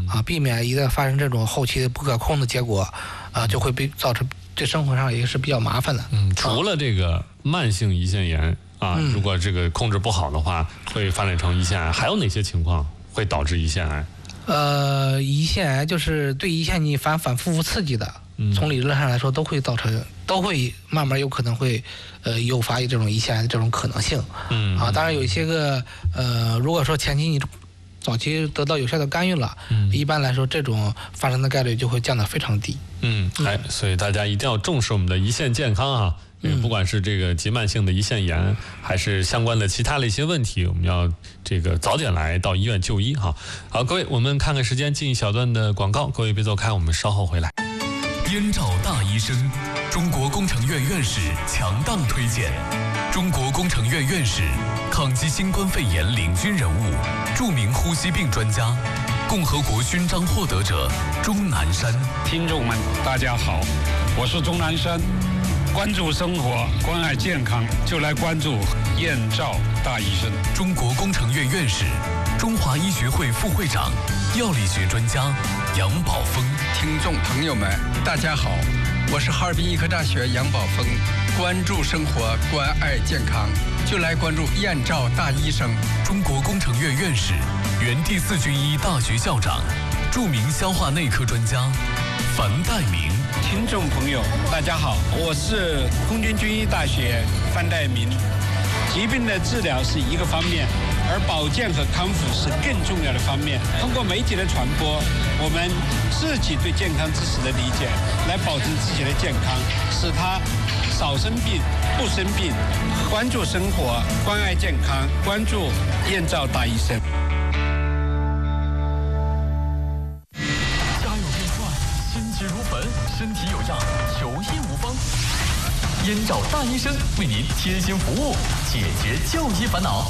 避免一旦发生这种后期不可控的结果，就会造成对生活上也是比较麻烦的。 除了这个慢性胰腺炎如果这个控制不好的话，会发展成胰腺癌，还有哪些情况会导致胰腺癌？ 胰腺癌就是对胰腺你反复刺激的，从理论上来说都会慢慢有可能会诱发这种胰腺癌的这种可能性。当然有一些个如果说前期你早期得到有效的干预了，一般来说这种发生的概率就会降得非常低。 所以大家一定要重视我们的胰腺健康不管是这个急慢性的胰腺炎，还是相关的其他的一些问题，我们要这个早点来到医院就医好，各位，我们看看时间，进一小段的广告，各位别走开，我们稍后回来。 燕赵大医生，中国工程院院士强档推荐。中国工程院院士，抗击新冠肺炎领军人物，著名呼吸病专家，共和国勋章获得者钟南山。 听众们，大家好，我是钟南山。关注生活，关爱健康，就来关注燕赵大医生。 中国工程院院士，中华医学会副会长，药理学专家杨宝峰。 听众朋友们，大家好，我是哈尔滨医科大学杨宝峰。关注生活，关爱健康，就来关注燕赵大医生。 中国工程院院士，原第4军医大学校长，著名消化内科专家樊岱明。 听众朋友，大家好，我是空军军医大学樊岱明。疾病的治疗是一个方面，而保健和康复是更重要的方面。通过媒体的传播，我们自己对健康知识的理解，来保证自己的健康，使他少生病、不生病。关注生活，关爱健康，关注燕赵大医生。 家有变帅，心急如焚，身体有恙，求医无方。燕赵大医生为您贴心服务，解决就医烦恼。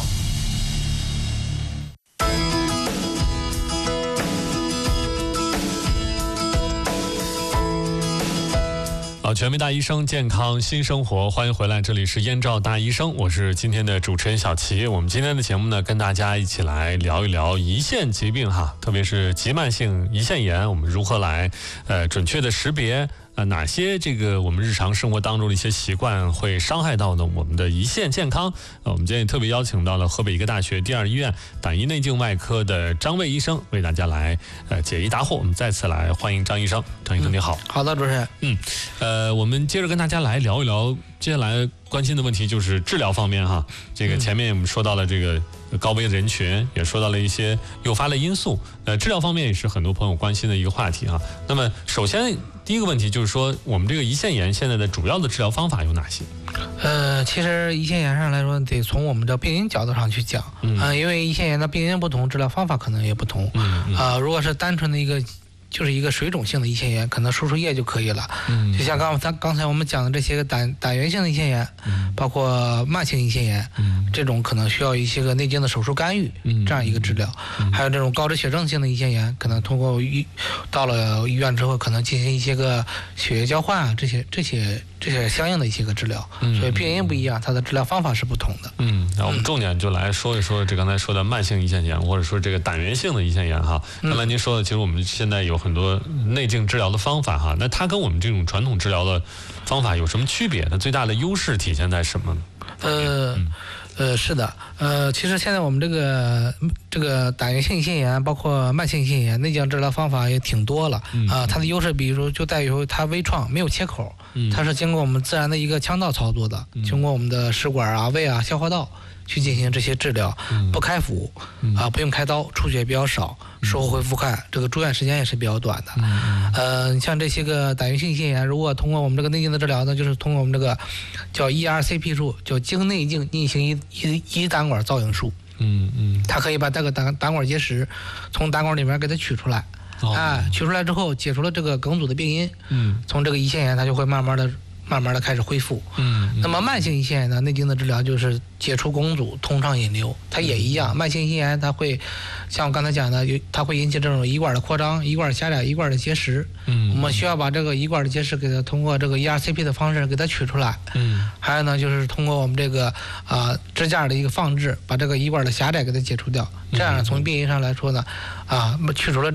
全民大医生，健康新生活，欢迎回来，这里是燕赵大医生，我是今天的主持人小齐。我们今天的节目呢，跟大家一起来聊一聊胰腺疾病特别是急慢性胰腺炎，我们如何来准确的识别哪些这个我们日常生活当中的一些习惯会伤害到呢我们的胰腺健康。我们今天也特别邀请到了河北医科大学第2医院胆胰内镜外科的张卫医生，为大家来解疑答惑。我们再次来欢迎张医生。张医生你好。 好的，主持人。 我们接着跟大家来聊一聊接下来关心的问题，就是治疗方面这个前面我们说到了这个高危人群，也说到了一些诱发的因素，治疗方面也是很多朋友关心的一个话题那么首先第一个问题就是说，我们这个胰腺炎现在的主要的治疗方法有哪些？ 其实胰腺炎上来说，得从我们的病因角度上去讲，因为胰腺炎的病因不同，治疗方法可能也不同。如果是单纯的就是一个水肿性的胰腺炎，可能输出液就可以了。就像刚才我们讲的这些个胆源性的胰腺炎，包括慢性胰腺炎，这种可能需要一些个内镜的手术干预，这样一个治疗。还有这种高脂血症性的胰腺炎，可能通过到了医院之后，可能进行一些个血液交换这些相应的一些个治疗。所以病因不一样，它的治疗方法是不同的。 那我们重点就来说一说这刚才说的慢性胰腺炎，或者说这个胆源性的胰腺炎刚才您说的，其实我们现在有很多内镜治疗的方法那它跟我们这种传统治疗的方法有什么区别？它最大的优势体现在什么呢？ 是的，其实现在我们这个胆源性胰腺炎，包括慢性胰腺炎，内镜治疗方法也挺多了它的优势，比如就在于它微创，没有切口，它是经过我们自然的一个腔道操作的，经过我们的食管胃消化道去进行这些治疗，不开腹不用开刀，出血比较少，术后恢复快，这个住院时间也是比较短的。像这些个胆源性胰腺炎，如果通过我们这个内镜的治疗呢，就是通过我们这个叫 ERCP 术，叫经内镜逆行胰胆管造影术。它可以把这个胆管结石从胆管里面给它取出来，取出来之后解除了这个梗阻的病因，从这个胰腺炎它就会慢慢的开始恢复。那么慢性胰腺炎呢，内镜的治疗就是解除梗阻，通畅引流，它也一样。慢性胰腺炎它会像我刚才讲的，它会引起这种胰管的扩张、胰管狭窄、胰管的结石。我们需要把这个胰管的结石给它通过这个 ERCP 的方式给它取出来。还有呢，就是通过我们这个支架的一个放置，把这个胰管的狭窄给它解除掉。这样从病因上来说呢，去除了